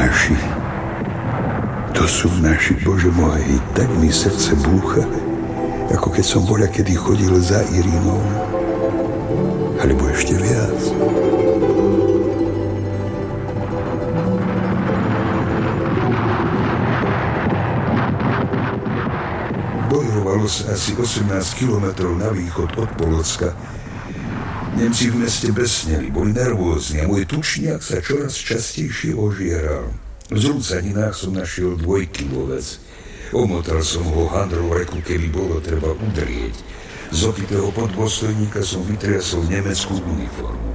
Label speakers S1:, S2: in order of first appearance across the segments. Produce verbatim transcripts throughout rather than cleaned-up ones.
S1: Naši. To sú naši, Bože môj, tak mi srdce búcha, ako keď som boľa kedy chodil za Irínou. Alebo ešte viac. Bojovalo sa asi osemnásť kilometrov na východ od Polocka. Nemci v meste besneli, boli nervózni a môj tučniak sa čoraz častejšie ožieral. V zrúcaninách som našiel dvojkilovec. Omotal som ho handrou reku, keby bolo treba udrieť. Z opitého podôstojníka som vytriasol nemeckú uniformu.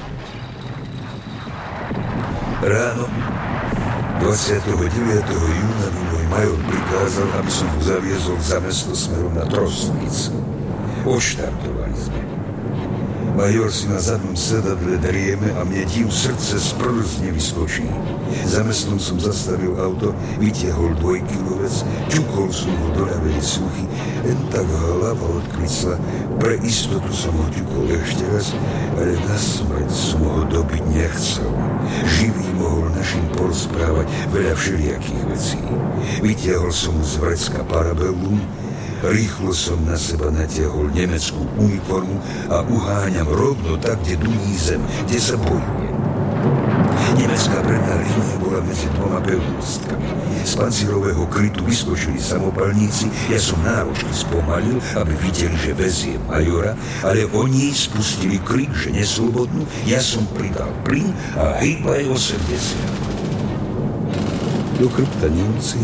S1: Ráno dvadsiateho deviateho júna mi môj major prikázal, aby som ho zaviezol za mesto smerom na Trostnic. Odštartovali sme. Major si na zadnom sedadle drieme a mne div srdce z prsne vyskočí. Za mestom som zastavil auto, vytiahol dvojkilovec, ťukol som ho do ľavej suchy, len tak hlava odkrycla. Pre istotu som ho ťukol ešte raz, ale na smrť som ho dobiť nechcel. Živý mohol našim porozprávať veľa všelijakých vecí. Vytiahol som z vrecka parabellum, rýchlo som na seba natiahol nemeckú uniformu a uháňam rovno tak, kde duní zem, kde sa bojuje. Nemecká predná línia bola medzi dvoma pevnostkami. Z pancírového krytu vyskočili samopalníci, ja som náročne spomalil, aby videli, že vezie majora, ale oni spustili krik, že neslobodnú, ja som pridal plyn a hýba je osemdesiat. Do chrbta Nemci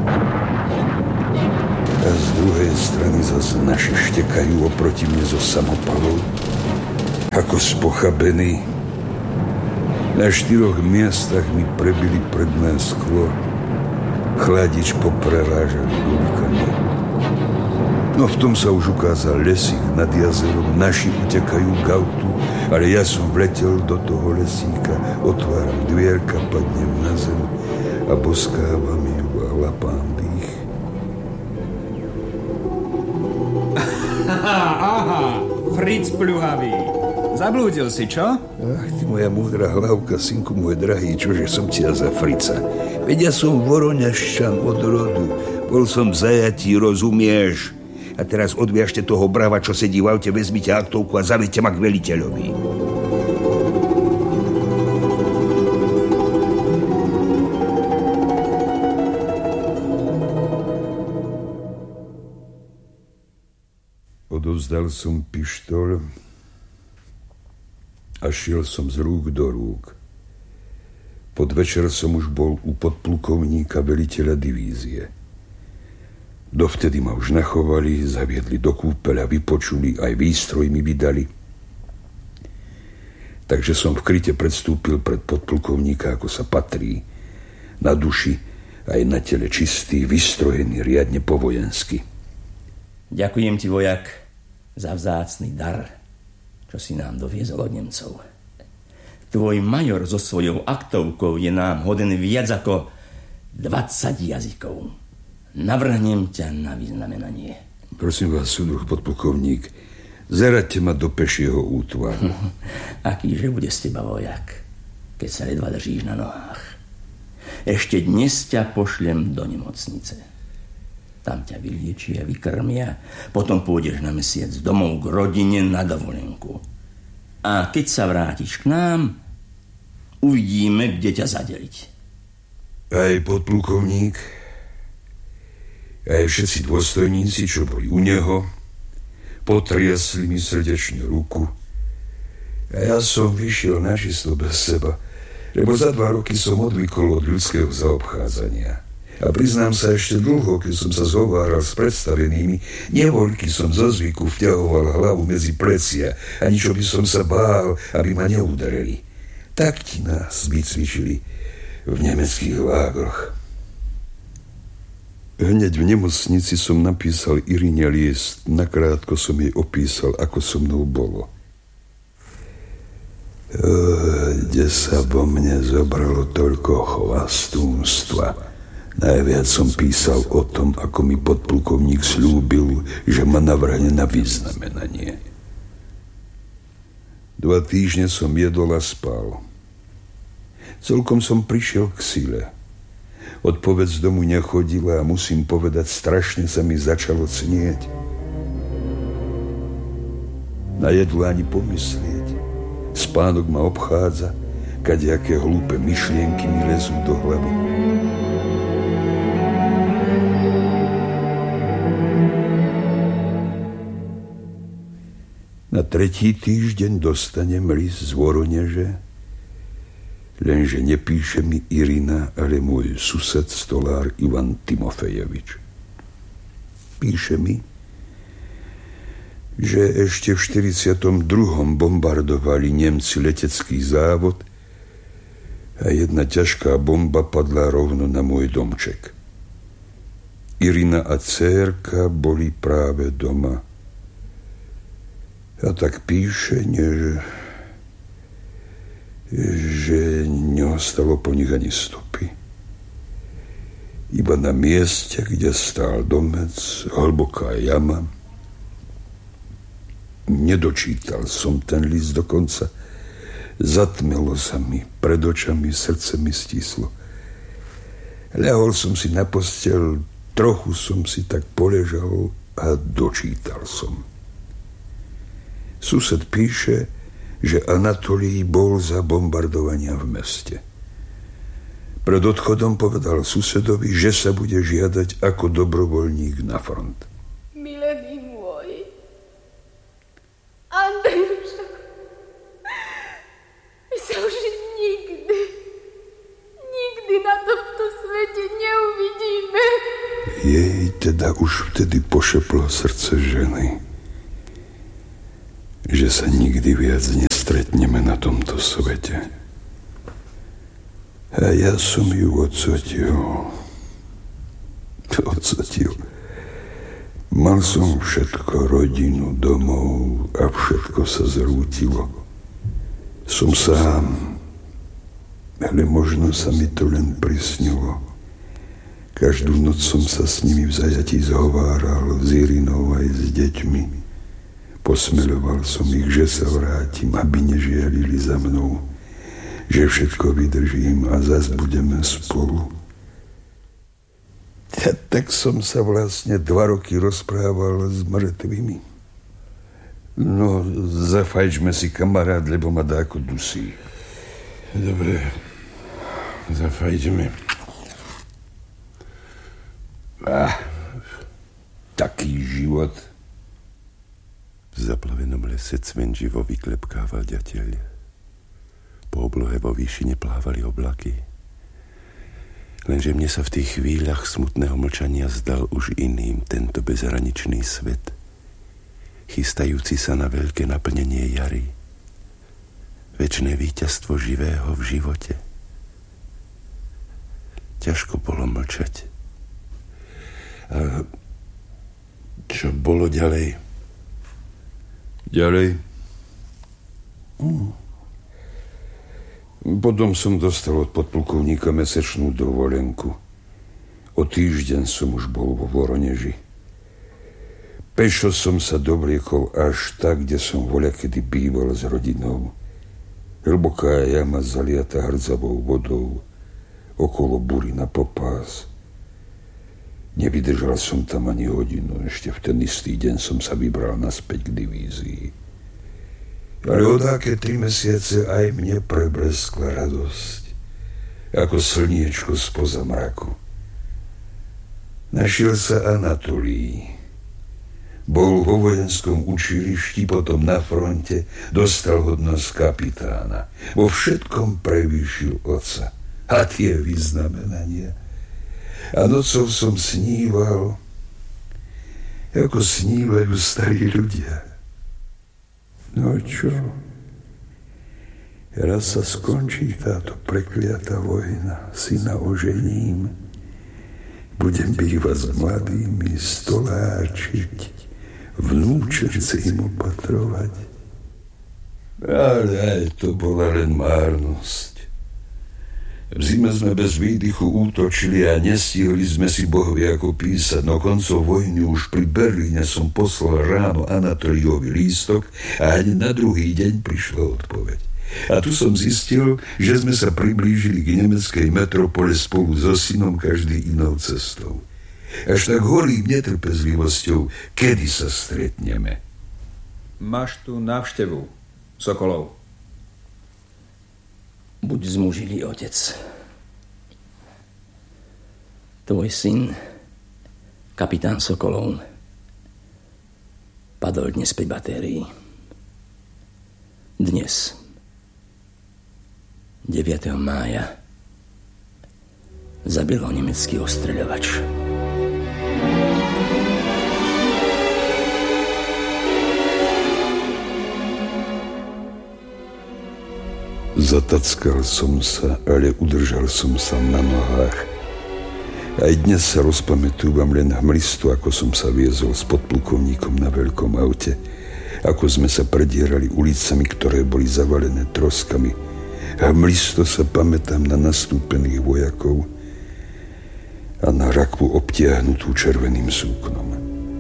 S1: a z druhej strany zase naši štekajú oproti mne zo samopalov, ako spochabení. Na štyroch miestach mi prebili predné sklo, chladič poprerážali gulikami. No v tom sa už ukázal lesík nad jazerom, naši utekajú k autu, ale ja som vletel do toho lesíka, otváram dvierka, padnem na zem a boskávam ju a lapám dých.
S2: Aha, aha, Fritz pľuhavý. Zablúdil si, čo?
S1: Ach, ty moja múdra hlavka, synku môj drahý, čože som tia za Frica. Veď ja som Voroňaščan od rodu. Bol som v zajatí, rozumieš? A teraz odviažte toho brava, čo sedí v aute, vezmite aktovku a zavedte ma k veliteľovi. Odovzdal som pištoľ a šiel som z rúk do rúk. Pod večer som už bol u podplukovníka veliteľa divízie. Dovtedy ma už nachovali, zaviedli do kúpeľa, vypočuli, aj výstroj mi vydali. Takže som v kryte predstúpil pred podplukovníka, ako sa patrí. Na duši aj na tele čistý, vystrojený riadne po vojensky.
S3: Ďakujem ti, vojak, za vzácny dar, čo si nám doviezol od Nemcov. Tvoj major so svojou aktovkou je nám hoden viac ako dvadsať jazykov. Navrhnem ťa na vyznamenanie.
S1: Prosím vás, súdruh podplukovník, zaraďte ma do pešieho útvaru.
S3: Akýže bude z teba vojak, keď sa ledva držíš na nohách. Ešte dnes ťa pošlem do nemocnice. Tam ťa vyliečia, vykrmia, potom pôjdeš na mesiac domov k rodine na dovolenku. A keď sa vrátiš k nám, uvidíme, kde ťa zadeliť.
S1: Aj podplukovník, aj všetci dôstojníci, čo boli u neho, potriasli mi srdečne ruku. A ja som vyšiel načisto bez seba, lebo za dva roky som odvykol od ľudského zaobchádzania. A priznám sa, ešte dlho, keď som sa zhováral s predstavenými, nevoľky som zo zvyku vťahoval hlavu medzi plecia, ani čo by som sa bál, aby ma neudarili. Tak ti nás vycvičili v nemeckých lágroch. Hneď v nemocnici som napísal Irine list, nakrátko som jej opísal, ako so mnou bolo. Kde sa vo mne zobralo toľko chvastúnstva. Najviac som písal o tom, ako mi podplukovník sľúbil, že ma navrhne na vyznamenanie. Dva týždne som jedol a spal. Celkom som prišiel k sile. Odpoveď z domu nechodila a musím povedať, strašne sa mi začalo cnieť. Na jedlo ani pomyslieť. Spánok ma obchádza, kadejaké hlúpe myšlienky mi lezú do hlavy. Na tretí týždeň dostanem list z Voroneže, lenže nepíše mi Irina, ale môj sused, stolár Ivan Timofejevič. Píše mi, že ešte v štyridsiatom druhom bombardovali Nemci letecký závod a jedna ťažká bomba padla rovno na môj domček. Irina a dcérka boli práve doma. A tak píše, že, že neostalo po nich ani stopy. Iba na mieste, kde stál domec, hlboká jama. Nedočítal som ten list dokonca. Zatmelo sa mi pred očami, srdce mi stíslo. Ľahol som si na posteľ, trochu som si tak poležal a dočítal som. Sused píše, že Anatolij bol za bombardovania v meste. Pred odchodom povedal susedovi, že sa bude žiadať ako dobrovoľník na front.
S4: Milený môj, Andrejuša, my sa už nikdy, nikdy na tomto svete neuvidíme.
S1: Jej teda už vtedy pošeplo srdce ženy, že sa nikdy viac nestretneme na tomto svete. A ja som ju odsotil. Odsotil. Mal som všetko, rodinu, domov a všetko sa zrútilo. Som sám, ale možno sa mi to len prisnilo. Každú noc som sa s nimi v zajatí zhováral, s Irinou aj s deťmi. Posmeľoval som ich, že sa vrátim, aby nežiarili za mnou, že všetko vydržím a zas budeme spolu. Ja, tak som sa vlastne dva roky rozprával s mŕtvými. No, zafajčme si, kamarát, lebo ma dáko dusí.
S5: Dobre, zafajčme.
S1: Ah, taký život.
S5: V zaplavenom lese cvenživo vyklepkával ďateľ. Po oblohe vo výšine plávali oblaky. Lenže mne sa v tých chvíľach smutného mlčania zdal už iným tento bezhraničný svet, chystajúci sa na veľké naplnenie jary, večné víťazstvo živého v živote. Ťažko bolo mlčať. A čo bolo ďalej?
S1: Ďalej. Mm. Potom som dostal od podplukovníka mesečnú dovolenku. O týždeň som už bol vo Voroneži. Pešo som sa dovliekol až tak, kde som voľakedy býval s rodinou. Hlboká jama zaliata hrdzavou vodou, okolo bury na popás. Nevydržal som tam ani hodinu, ešte v ten istý deň som sa vybral naspäť k divízii. Ale odáke tri mesiace aj mne prebleskla radosť, ako slniečko spoza mraku. Našiel sa Anatolij. Bol vo vojenskom učilišti, potom na fronte, dostal hodnosť kapitána. Vo všetkom prevýšil otca. A tie vyznamenania. A nocou som sníval, ako snívajú starí ľudia. No čo? Raz sa skončí táto prekliatá vojna, syna ožením. Budem bývať s mladými, stoláčiť, vnúčence im opatrovať. Ale aj to bola len márnosť. V zime sme bez výdychu útočili a nestihli sme si bohvie ako písať, no koncov vojny už pri Berlíne som poslal ráno Anatoliovi lístok a hneď na druhý deň prišla odpoveď. A tu som zistil, že sme sa priblížili k nemeckej metropole spolu so synom každý inou cestou. Až tak horím netrpezlivosťou, kedy sa stretneme.
S2: Máš tu návštevu, Sokolov.
S3: Buď zmužilý, otec. Tvoj syn, kapitán Sokolov, padol dnes pri batérii. Dnes, deviateho mája, zabil ho nemecký ostreľovač.
S1: Zatackal som sa, ale udržal som sa na nohách. Aj dnes sa rozpamätúvam len hmlisto, ako som sa viezol s podplukovníkom na veľkom aute, ako sme sa predierali ulicami, ktoré boli zavalené troskami. Hmlisto sa pamätám na nastúpených vojakov a na rakvu obtiahnutú červeným súknom.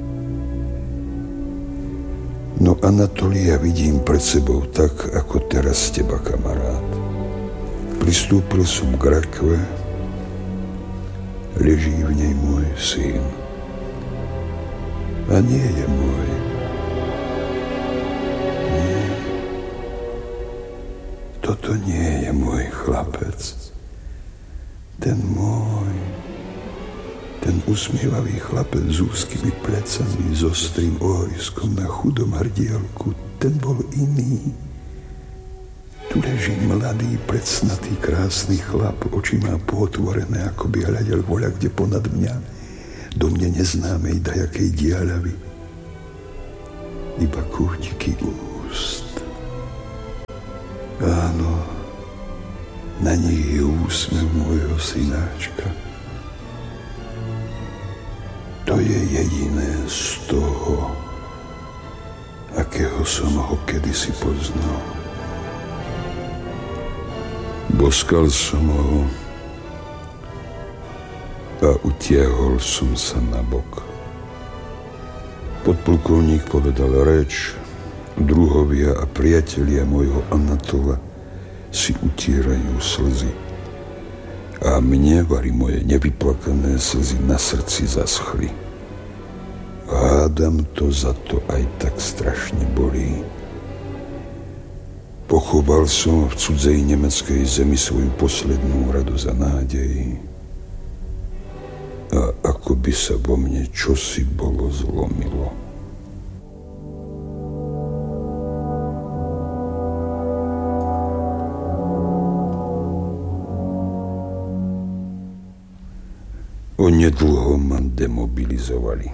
S1: No Anatolia vidím pred sebou tak, ako teraz teba, kamarát. Pristúpil som k rakve, leží v nej môj syn. A nie je môj. Nie. Toto nie je môj chlapec. Ten môj. Ten usmievavý chlapec s úzkými plecami, s ostrým ohojskom na chudom hrdielku, ten bol iný. Tu leží mladý, predsnatý, krásny chlap, oči má pootvorené, ako by hľadel voľa kde ponad mňa, do mne neznámej dajakej diaľavy. Iba kútiky úst. Áno, na nich je úsmev môjho synáčka. To je jediné z toho, akého som ho kedysi poznal. Boskal som ho a utiahol som sa na bok. Podplukovník povedal reč, druhovia a priatelia môjho Anatola si utierajú slzy. A mne, vari moje nevyplakané slzy, na srdci zaschli. Hádam, to za to aj tak strašne bolí. Pochoval som v cudzej nemeckej zemi svoju poslednú radosť a nádej. A ako by sa vo mne čosi bolo zlomilo. Onedlho ma demobilizovali.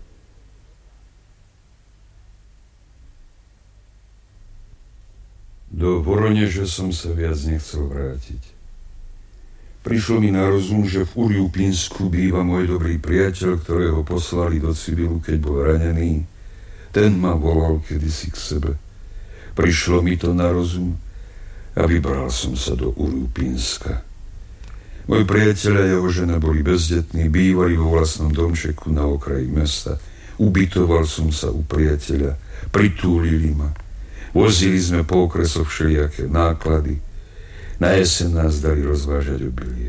S1: Do Voroneža som sa viac nechcel vrátiť. Prišlo mi na rozum, že v Uriupínsku býva môj dobrý priateľ, ktorého poslali do civilu, keď bol ranený. Ten ma volal kedysi k sebe. Prišlo mi to na rozum a vybral som sa do Uriupínska. Moji priatelia a jeho žena boli bezdetní, bývali vo vlastnom domčeku na okraji mesta. Ubytoval som sa u priateľa, pritúlili ma. Vozili sme po okresoch všelijaké náklady. Na jeseň nás dali rozvážať obilie.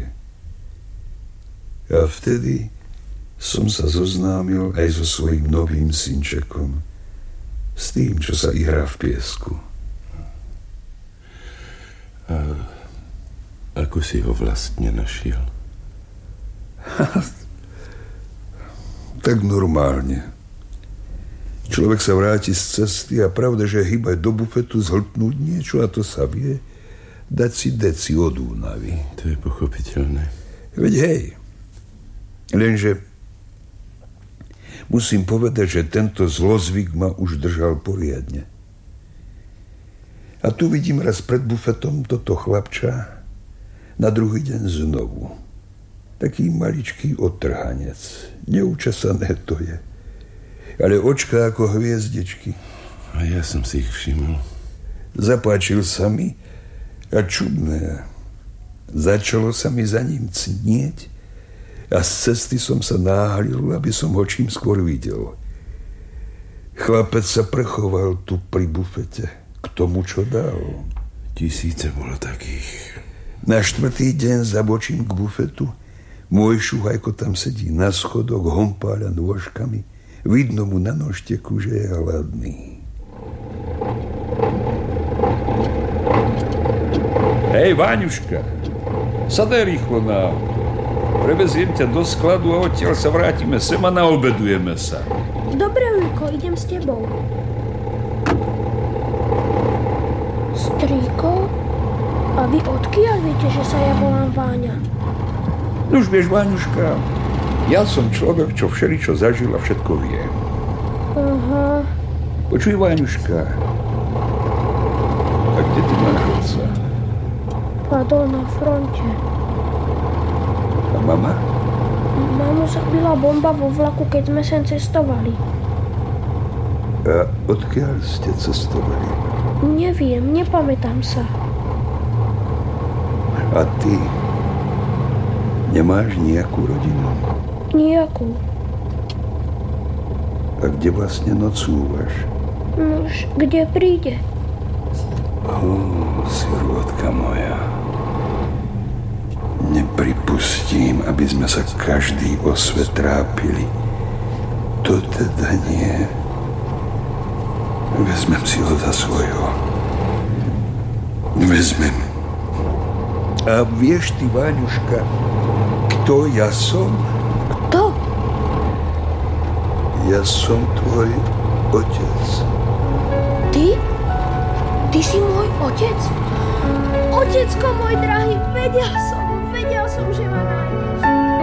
S1: A vtedy som sa zoznámil aj so svojím novým synčekom. S tým, čo sa ihrá v piesku.
S5: A ako si ho vlastne našiel?
S1: Tak normálne. Človek sa vráti z cesty a pravda, že hýbať do bufetu, zhltnúť niečo a to sa vie, dať si deci od únavy.
S5: To je pochopiteľné.
S1: Veď hej, lenže musím povedať, že tento zlozvyk ma už držal poriadne. A tu vidím raz pred bufetom toto chlapča, na druhý deň znovu. Taký maličký otrhanec. Neučesané to je. Ale očka ako hviezdičky.
S5: A ja som si ich všimol.
S1: Zapáčil sa mi a čudné. Začalo sa mi za ním cnieť a z cesty som sa náhlil, aby som ho čím skôr videl. Chlapec sa prechoval tu pri bufete k tomu, čo dal.
S5: Tisíce bolo takých.
S1: Na štvrtý deň zabočím k bufetu. Môj šuhajko tam sedí na schodoch, hompáľa nôžkami. Vidno mu na nožteku, že je hladný.
S6: Hej, Váňuška, sadaj rýchlo na... Preveziem ťa do skladu a odtiaľ sa vrátime sem a naobedujeme sa.
S7: Dobre, Ujko, idem s tebou. Strýko? A vy odkiaľ viete, že sa ja volám Váňa?
S1: Nuž vieš, Váňuška, ja som človek, čo všeličo zažil a všetko vie.
S7: Aha.
S1: Počuj, Váňuška, a kde ty máš otca?
S7: Padol na fronte.
S1: A mama?
S7: Mamu zabila bomba vo vlaku, keď sme sem cestovali.
S1: A odkiaľ ste cestovali?
S7: Neviem, nepamätám sa.
S1: A ty nemáš nejakú rodinu?
S7: Nejakú.
S1: A kde vlastne nocúvaš?
S7: Nož, kde príde?
S1: Ó, sirôtka moja. Nepripustím, aby sme sa každý o svet trápili. To teda nie. Vezmem si ho za svojho. Vezmem. A vieš ty, Váňuška, kto ja som?
S7: Kto?
S1: Ja som tvoj otec.
S7: Ty? Ty si môj otec? Otecko môj drahý, vedel som, vedel som, že ma nájdeš.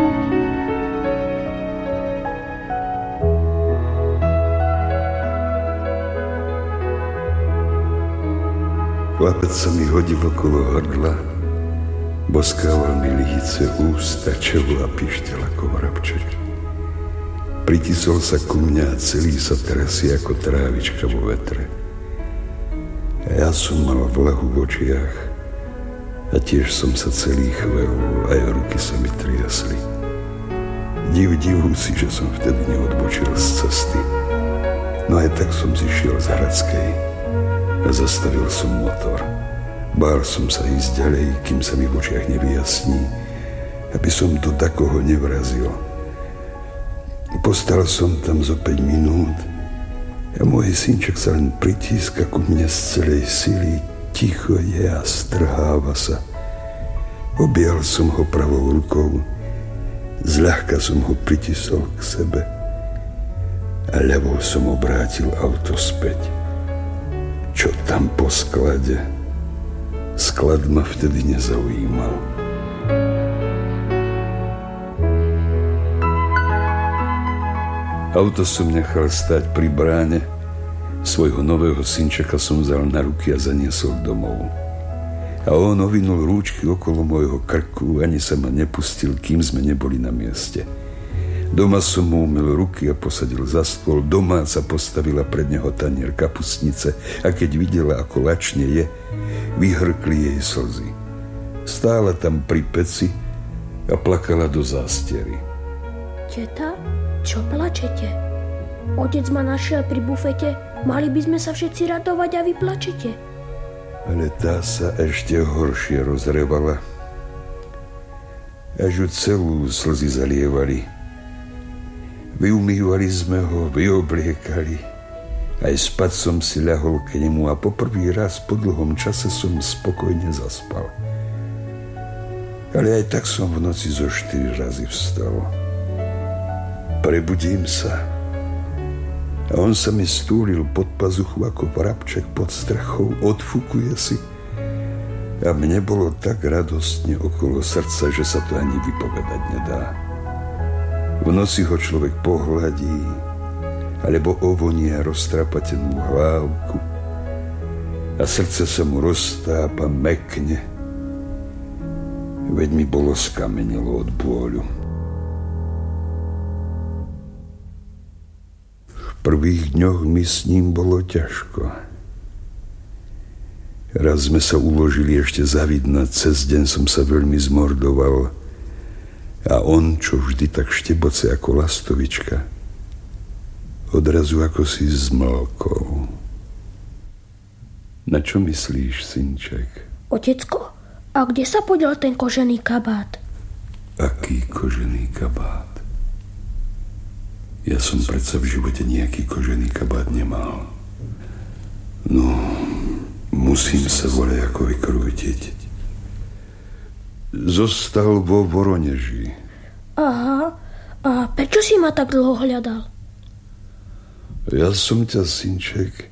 S1: Chlapec sa mi hodil okolo hrdla, boskával mi lyhice, ústa, čelo a pišťal ako vrabček. Pritisol sa ku mňa a celý sa trasie ako trávička vo vetre. A ja som mal vlahu v očiach a tiež som sa celý chvel, aj ruky sa mi triasli. Div divúci, že som vtedy neodbočil z cesty. No aj tak som zišiel z Hradskej a zastavil som motor. Bál som sa ísť ďalej, kým sa mi v očiach nevyjasní, aby som do takoho nevrazil. Postal som tam zo päť minút a môj synček sa len pritíska ku mne z celej sily, ticho je a strháva sa. Objal som ho pravou rukou, zľahka som ho pritisol k sebe a ľavou som obrátil auto späť. Čo tam po sklade? Sklad ma vtedy nezaujímal. Auto som nechal stať pri bráne. Svojho nového synčeka som vzal na ruky a zaniesol domov. A on ovinul rúčky okolo môjho krku, ani sa ma nepustil, kým sme neboli na mieste. Doma som mu umyl ruky a posadil za stôl. Domáca postavila pred neho tanier kapustnice a keď videla, ako lačne je, vyhrkli jej slzy. Stála tam pri peci a plakala do zástiery.
S7: Teta, čo plačete? Otec ma našiel pri bufete, mali by sme sa všetci radovať a vy plačete.
S1: Ale tá sa ešte horšie rozrevala. Až ju celú slzy zalievali. Vyumývali sme ho, vyobliekali. Aj spať som si ľahol k nemu a poprvý raz po dlhom čase som spokojne zaspal. Ale aj tak som v noci zo štyri razy vstal. Prebudím sa a on sa mi stúlil pod pazuchu ako vrabček pod strechou, odfúkuje si a mne bolo tak radostne okolo srdca, že sa to ani vypovedať nedá. V noci ho človek pohľadí alebo ovonia roztrapatenú hlávku a srdce sa mu roztápa mekne, veď mi bolo skamenelo od bôľu. V prvých dňoch mi s ním bolo ťažko. Raz sme sa uložili ešte zavidnať, cez deň som sa veľmi zmordoval a on, čo vždy tak šteboce ako lastovička, odrazu ako si zmlkol.
S5: Na čo myslíš, synček?
S7: Otecko, a kde sa podiel ten kožený kabát?
S5: Aký kožený kabát? Ja som predsa v živote nejaký kožený kabát nemal. No, musím sa voľajako vykrútiť. Zostal vo Voroneži.
S7: Aha, a prečo si ma tak dlho hľadal?
S5: Ja som ťa, synček,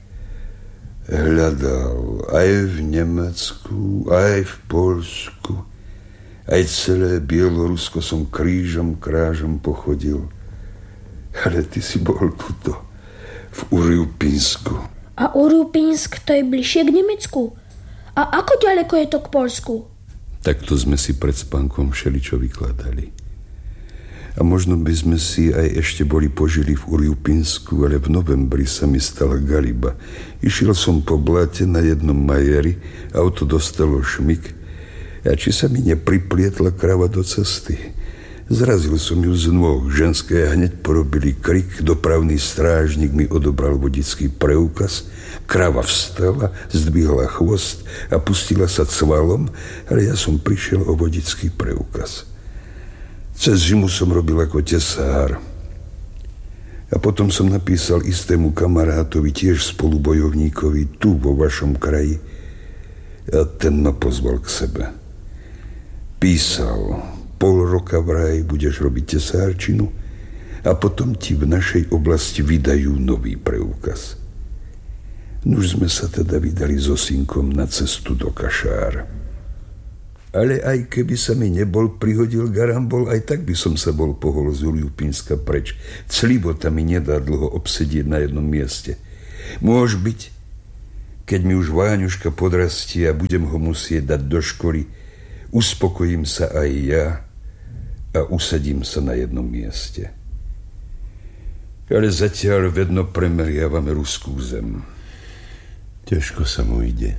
S5: hľadal aj v Nemecku, aj v Poľsku, aj celé Bielorusko som krížom krážom pochodil. Ale ty si bol tuto, v Uriupínsku.
S7: A Uriupínsk to je bližšie k Nemecku? A ako ďaleko je to k Poľsku?
S5: Takto sme si pred spánkom všeličo vykladali. A možno by sme si aj ešte boli požili v Uriupínsku, ale v novembri sa mi stala galiba. Išiel som po blate na jednom majeri, auto dostalo šmyk. A či sa mi nepriplietla krava do cesty? Zrazil som ju z nôh ženské a hneď porobili krik. Dopravný strážnik mi odobral vodický preukaz. Krava vstala, zdvihla chvost a pustila sa cvalom, ale ja som prišiel o vodický preukaz. Cez zimu som robil ako tesár. A potom som napísal istému kamarátovi, tiež spolubojovníkovi, tu vo vašom kraji. A ten ma pozval k sebe. Písal, pol roka vraj budeš robiť tesárčinu a potom ti v našej oblasti vydajú nový preukaz. Nuž sme sa teda vydali so synkom na cestu do Kašár. Ale aj keby sa mi nebol prihodil garambol, aj tak by som sa bol pohol z Uriupínska preč. Clibota mi nedá dlho obsedieť na jednom mieste. Môže byť, keď mi už Váňuška podrastie a budem ho musieť dať do školy, uspokojím sa aj ja a usadím sa na jednom mieste. Ale zatiaľ vedno premeriavame ruskú zem. Ťažko sa mu ide.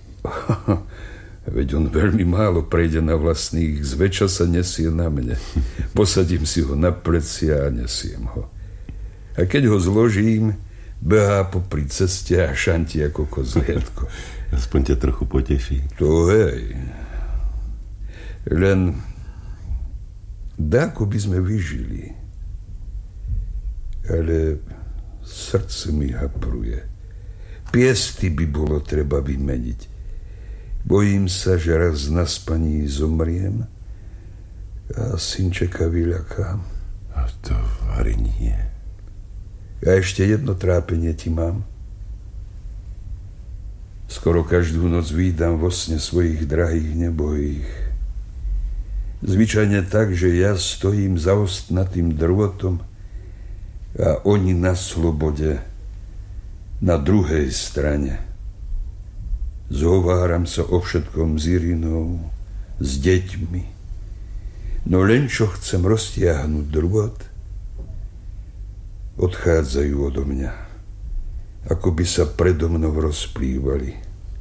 S6: Veď on veľmi málo prejde na vlastných, zväčša sa nesie na mne. Posadím si ho na plecia a nesiem ho. A keď ho zložím, behá popri ceste a šanti ako kozlietko.
S5: Aspoň ťa trochu poteší.
S6: To hej. Len dáko by sme vyžili. Ale srdce mi hapruje. Piesty by bolo treba vymeniť. Bojím sa, že raz na spaní zomriem a synčeka vyľakám.
S5: A to varenie.
S6: A ešte jedno trápenie ti mám. Skoro každú noc vídam vo sne svojich drahých nebojích. Zvyčajne tak, že ja stojím za ostnatým drôtom a oni na slobode na druhej strane. Zhováram sa o všetkom s Irinou, s deťmi. No len čo chcem roztiahnuť drôt, odchádzajú odo mňa, ako by sa predo mnou rozplývali.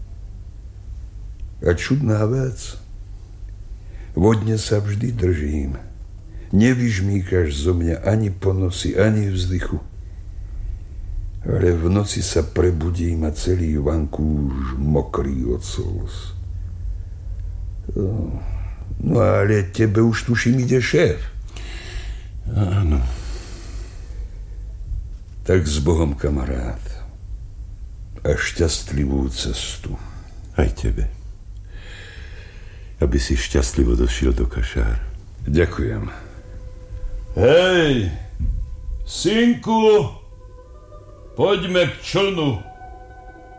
S6: A čudná vec, vodne sa vždy držím. Nevyžmýkaš zo mňa ani po nosi, ani vzdychu. Ale v noci sa prebudím a celý vankúš mokrý od slz. No ale tebe už tuším ide šéf.
S5: Áno.
S6: Tak s Bohom, kamarát. A šťastlivú cestu.
S5: Aj tebe. Aby si šťastlivo došiel do Kašár.
S6: Ďakujem. Hej, synku, poďme k člnu.